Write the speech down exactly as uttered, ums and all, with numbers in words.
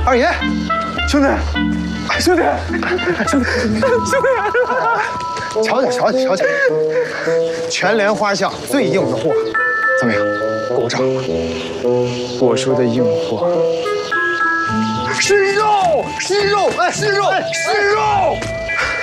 二爷，兄弟，兄弟，兄弟，兄弟，瞧瞧瞧瞧瞧瞧，全莲花巷最硬的货，怎么样？鼓掌。我说的硬货是肉，是肉，哎，是肉，是肉。